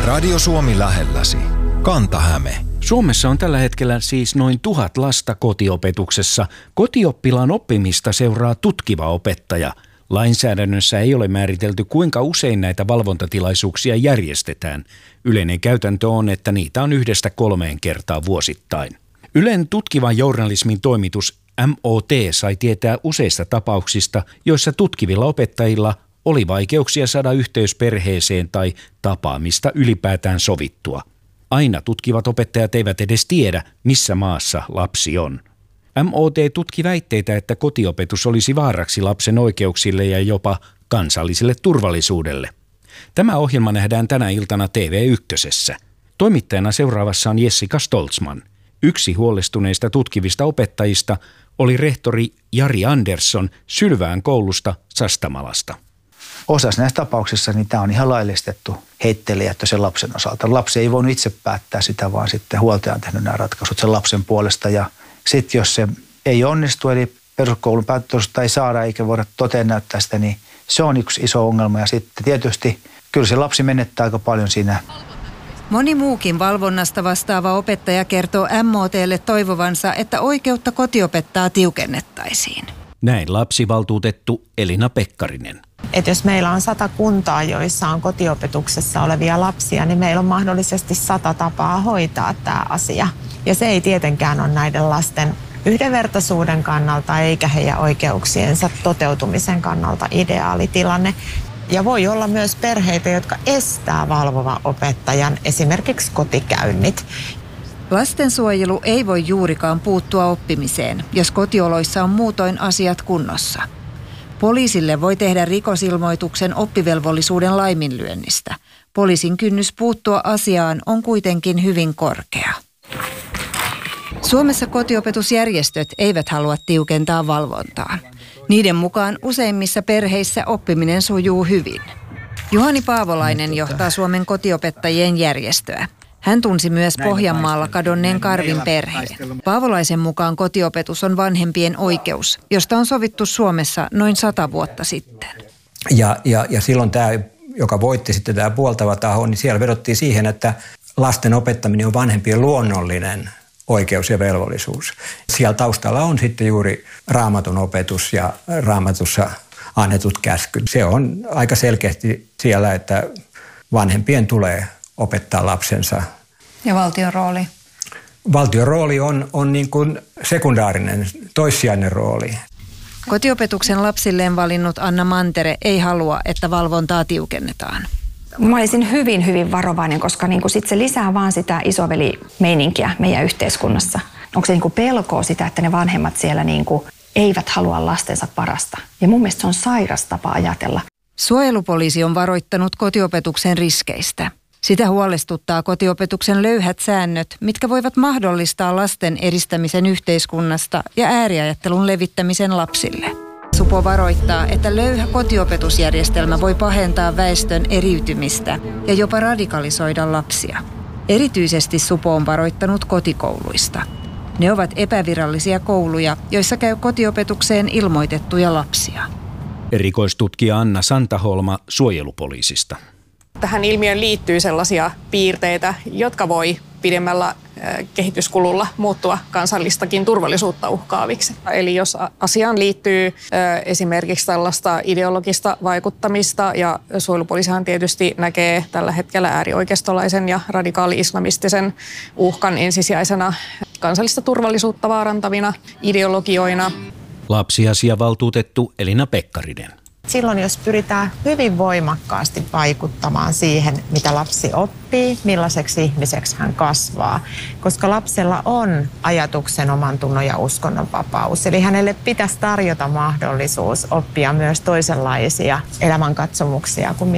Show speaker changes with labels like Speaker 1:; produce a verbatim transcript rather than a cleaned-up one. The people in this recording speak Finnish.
Speaker 1: Radio Suomi lähelläsi. Kanta-Häme.
Speaker 2: Suomessa on tällä hetkellä siis noin tuhat lasta kotiopetuksessa. Kotioppilaan oppimista seuraa tutkiva opettaja. Lainsäädännössä ei ole määritelty, kuinka usein näitä valvontatilaisuuksia järjestetään. Yleinen käytäntö on, että niitä on yhdestä kolmeen kertaa vuosittain. Ylen tutkivan journalismin toimitus M O T sai tietää useista tapauksista, joissa tutkivilla opettajilla oli vaikeuksia saada yhteys perheeseen tai tapaamista ylipäätään sovittua. Aina tutkivat opettajat eivät edes tiedä, missä maassa lapsi on. M O T tutki väitteitä, että kotiopetus olisi vaaraksi lapsen oikeuksille ja jopa kansalliselle turvallisuudelle. Tämä ohjelma nähdään tänä iltana T V ykkösessä. Toimittajana seuraavassa on Jessica Stoltzman. Yksi huolestuneista tutkivista opettajista oli rehtori Jari Andersson Sylvään koulusta Sastamalasta.
Speaker 3: Osassa näistä tapauksissa niin tämä on ihan laillistettu heittelijättö sen lapsen osalta. Lapsi ei voinut itse päättää sitä, vaan sitten huoltaja on tehnyt nämä ratkaisut sen lapsen puolesta. Ja sitten jos se ei onnistu, eli peruskoulun päätöstä ei saada eikä voida toteen näyttää sitä, niin se on yksi iso ongelma. Ja sitten tietysti kyllä se lapsi menettää aika paljon siinä.
Speaker 4: Moni muukin valvonnasta vastaava opettaja kertoo M O T:lle toivovansa, että oikeutta kotiopettaa tiukennettaisiin.
Speaker 2: Näin lapsivaltuutettu Elina Pekkarinen.
Speaker 5: Että jos meillä on sata kuntaa, joissa on kotiopetuksessa olevia lapsia, niin meillä on mahdollisesti sata tapaa hoitaa tämä asia. Ja se ei tietenkään ole näiden lasten yhdenvertaisuuden kannalta eikä heidän oikeuksiensa toteutumisen kannalta ideaalitilanne. Ja voi olla myös perheitä, jotka estää valvovan opettajan esimerkiksi kotikäynnit.
Speaker 4: Lastensuojelu ei voi juurikaan puuttua oppimiseen, jos kotioloissa on muutoin asiat kunnossa. Poliisille voi tehdä rikosilmoituksen oppivelvollisuuden laiminlyönnistä. Poliisin kynnys puuttua asiaan on kuitenkin hyvin korkea. Suomessa kotiopetusjärjestöt eivät halua tiukentaa valvontaa. Niiden mukaan useimmissa perheissä oppiminen sujuu hyvin. Juhani Paavolainen johtaa Suomen kotiopettajien järjestöä. Hän tunsi myös Pohjanmaalla kadonneen Karvin perheen. Paavolaisen mukaan kotiopetus on vanhempien oikeus, josta on sovittu Suomessa noin sata vuotta sitten.
Speaker 6: Ja, ja, ja silloin tämä, joka voitti sitten tämä puoltava taho, niin siellä vedottiin siihen, että lasten opettaminen on vanhempien luonnollinen oikeus ja velvollisuus. Siellä taustalla on sitten juuri Raamatun opetus ja Raamatussa annetut käskyt. Se on aika selkeästi siellä, että vanhempien tulee opettaa lapsensa.
Speaker 7: Ja valtion rooli?
Speaker 6: Valtion rooli on, on niin kuin sekundaarinen, toissijainen rooli.
Speaker 4: Kotiopetuksen lapsilleen valinnut Anna Mantere ei halua, että valvontaa tiukennetaan.
Speaker 7: Mä olisin hyvin, hyvin varovainen, koska niin sit se lisää vaan sitä isovelimeininkiä meidän yhteiskunnassa. Onko se niin pelkoa sitä, että ne vanhemmat siellä niin eivät halua lastensa parasta? Ja mun mielestä se on sairas tapa ajatella.
Speaker 4: Suojelupoliisi on varoittanut kotiopetuksen riskeistä. Sitä huolestuttaa kotiopetuksen löyhät säännöt, mitkä voivat mahdollistaa lasten eristämisen yhteiskunnasta ja ääriajattelun levittämisen lapsille. Supo varoittaa, että löyhä kotiopetusjärjestelmä voi pahentaa väestön eriytymistä ja jopa radikalisoida lapsia. Erityisesti Supo on varoittanut kotikouluista. Ne ovat epävirallisia kouluja, joissa käy kotiopetukseen ilmoitettuja lapsia.
Speaker 2: Erikoistutkija Anna Santaholma suojelupoliisista.
Speaker 8: Tähän ilmiöön liittyy sellaisia piirteitä, jotka voi pidemmällä kehityskululla muuttua kansallistakin turvallisuutta uhkaaviksi. Eli jos asiaan liittyy esimerkiksi tällaista ideologista vaikuttamista, ja suojelupoliisihan tietysti näkee tällä hetkellä äärioikeistolaisen ja radikaali-islamistisen uhkan ensisijaisena kansallista turvallisuutta vaarantavina ideologioina.
Speaker 2: Lapsiasiavaltuutettu Elina Pekkarinen.
Speaker 5: Silloin, jos pyritään hyvin voimakkaasti vaikuttamaan siihen, mitä lapsi oppii, millaiseksi ihmiseksi hän kasvaa, koska lapsella on ajatuksen, omantunnon ja uskonnonvapaus. Eli hänelle pitäisi tarjota mahdollisuus oppia myös toisenlaisia elämänkatsomuksia kuin